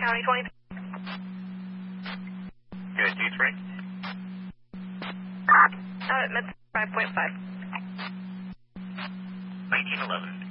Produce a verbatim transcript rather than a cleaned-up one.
County twenty. Good, D three. Uh, it's five point five. nineteen eleven.